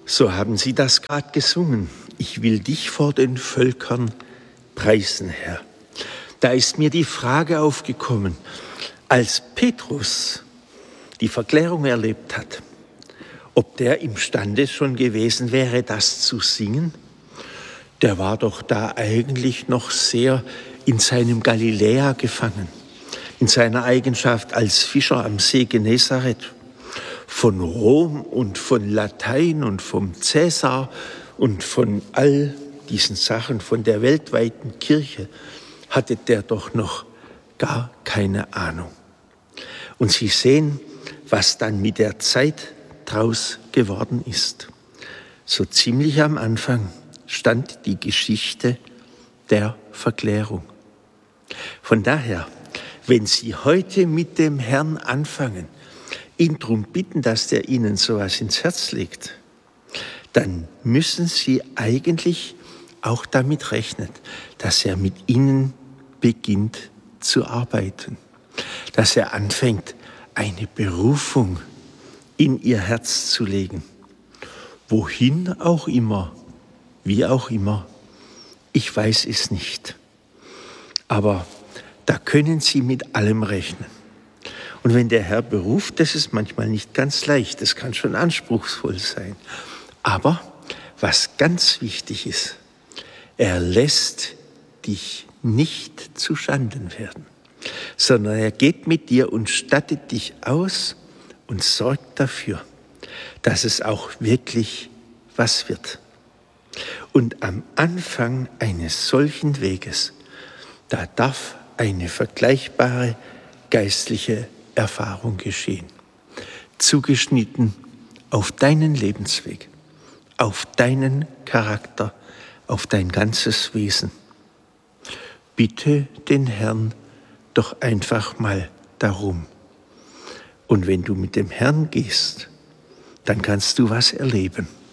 So haben Sie das gerade gesungen. Ich will dich vor den Völkern preisen, Herr. Da ist mir die Frage aufgekommen, als Petrus die Verklärung erlebt hat, ob der imstande schon gewesen wäre, das zu singen. Der war doch da eigentlich noch sehr in seinem Galiläa gefangen, in seiner Eigenschaft als Fischer am See Genezareth. Von Rom und von Latein und vom Cäsar und von all diesen Sachen, von der weltweiten Kirche, hatte der doch noch gar keine Ahnung. Und Sie sehen, was dann mit der Zeit draus geworden ist. So ziemlich am Anfang stand die Geschichte der Verklärung. Von daher, wenn Sie heute mit dem Herrn anfangen, ihn darum bitten, dass der Ihnen sowas ins Herz legt, dann müssen Sie eigentlich auch damit rechnen, dass er mit Ihnen beginnt zu arbeiten, dass er anfängt, eine Berufung in Ihr Herz zu legen. Wohin auch immer, wie auch immer, ich weiß es nicht. Aber da können Sie mit allem rechnen. Und wenn der Herr beruft, das ist manchmal nicht ganz leicht, das kann schon anspruchsvoll sein. Aber was ganz wichtig ist, er lässt dich nicht zu Schanden werden, sondern er geht mit dir und stattet dich aus und sorgt dafür, dass es auch wirklich was wird. Und am Anfang eines solchen Weges, da darf eine vergleichbare geistliche Erfahrung geschehen, zugeschnitten auf deinen Lebensweg, auf deinen Charakter, auf dein ganzes Wesen. Bitte den Herrn doch einfach mal darum. Und wenn du mit dem Herrn gehst, dann kannst du was erleben.